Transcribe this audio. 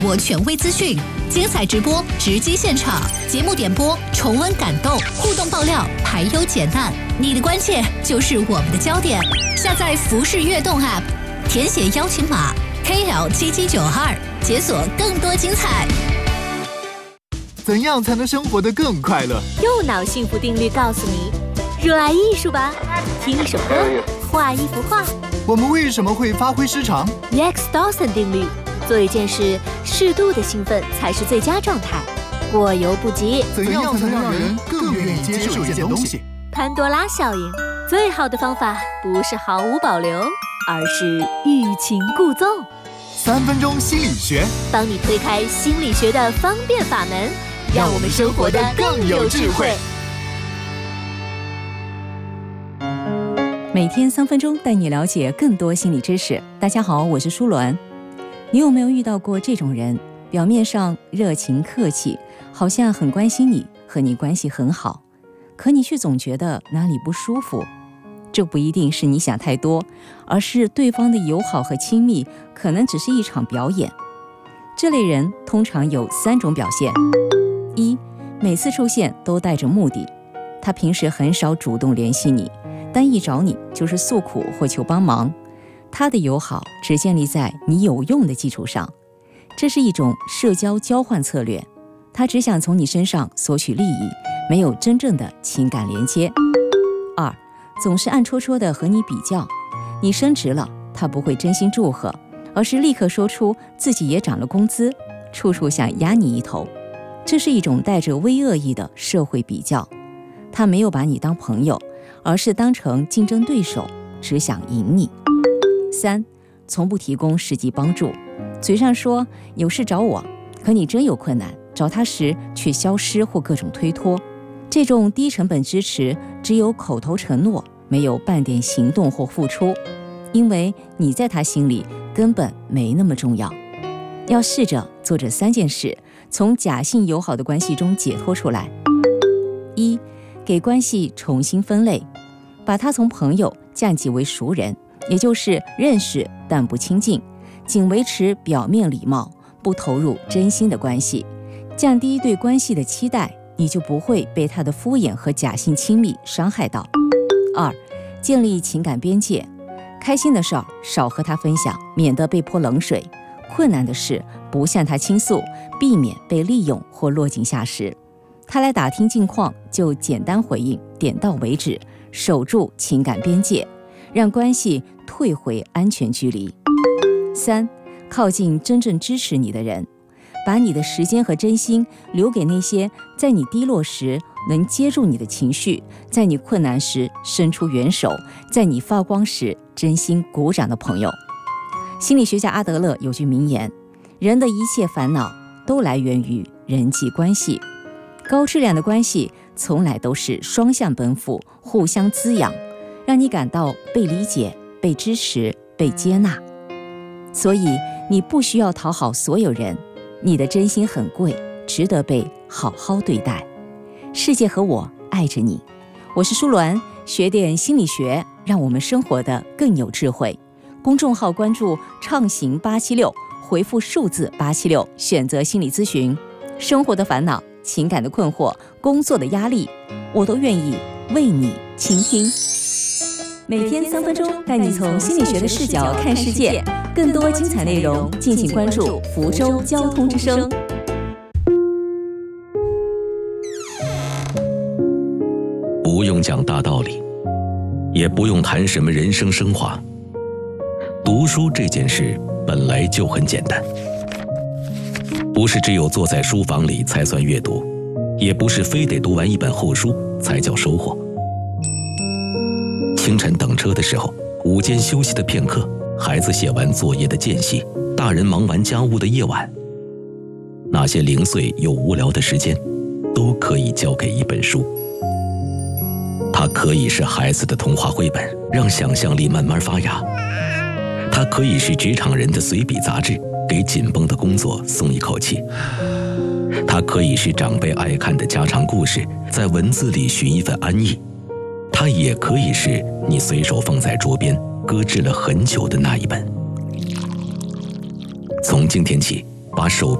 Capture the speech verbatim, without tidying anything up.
我权威资讯，精彩直播，直击现场，节目点播，重温感动，互动爆料，排忧解难，你的关切就是我们的焦点。下载福视悦动 App， 填写邀请码 K L 七七九二，解锁更多精彩。 怎样才能生活得更快乐？ 右脑幸福定律告诉你：热爱艺术吧，听一首歌，画一幅画。 我们为什么会发挥失常 Rex Dawson 定律：做一件事，适度的兴奋才是最佳状态，过犹不及。 怎样才能让人更愿意接受一件东西？ 潘多拉效应：最好的方法不是毫无保留，而是欲擒故纵。 三分钟心理学， 帮你推开心理学的方便法门，让我们生活得更有智慧。 每天三分钟，带你了解更多心理知识。大家好，我是舒鸾。你有没有遇到过这种人？表面上热情客气，好像很关心你，和你关系很好，可你却总觉得哪里不舒服。这不一定是你想太多，而是对方的友好和亲密可能只是一场表演。这类人通常有三种表现：一，每次出现都带着目的，他平时很少主动联系你，但一找你就是诉苦或求帮忙。他的友好只建立在你有用的基础上，这是一种社交交换策略，他只想从你身上索取利益，没有真正的情感连接。二，总是暗戳戳地和你比较，你升职了，他不会真心祝贺，而是立刻说出自己也涨了工资，处处想压你一头。这是一种带着微恶意的社会比较，他没有把你当朋友，而是当成竞争对手，只想赢你。三，从不提供实际帮助，嘴上说有事找我，可你真有困难找他时却消失或各种推脱。这种低成本支持只有口头承诺，没有半点行动或付出，因为你在他心里根本没那么重要。要试着做这三件事，从假性友好的关系中解脱出来。一，给关系重新分类，把他从朋友降级为熟人，也就是认识但不亲近，仅维持表面礼貌，不投入真心的关系，降低对关系的期待，你就不会被他的敷衍和假性亲密伤害到。二，建立情感边界，开心的事儿少和他分享，免得被泼冷水；困难的事不向他倾诉，避免被利用或落井下石。他来打听近况就简单回应，点到为止，守住情感边界，让关系退回安全距离。三，靠近真正支持你的人，把你的时间和真心留给那些在你低落时能接住你的情绪，在你困难时伸出援手，在你发光时真心鼓掌的朋友。心理学家阿德勒有句名言：人的一切烦恼都来源于人际关系。高质量的关系从来都是双向奔赴，互相滋养，让你感到被理解、被支持、被接纳。所以你不需要讨好所有人，你的真心很贵，值得被好好对待。世界和我爱着你，我是舒鸾，学点心理学，让我们生活得更有智慧。公众号关注畅行八七六，回复数字八七六，选择心理咨询。生活的烦恼、情感的困惑、工作的压力，我都愿意为你倾听。每天三分钟，带你从心理学的视角看世界。更多精彩内容，敬请关注福州交通之声。 不用讲大道理，也不用谈什么人生升华。读书这件事本来就很简单，不是只有坐在书房里才算阅读，也不是非得读完一本厚书才叫收获。清晨等车的时候，午间休息的片刻，孩子写完作业的间隙，大人忙完家务的夜晚，那些零碎又无聊的时间，都可以交给一本书。它可以是孩子的童话绘本，让想象力慢慢发芽；它可以是职场人的随笔杂志，给紧绷的工作松一口气；它可以是长辈爱看的家常故事，在文字里寻一份安逸；它也可以是你随手放在桌边搁置了很久的那一本。从今天起， 把手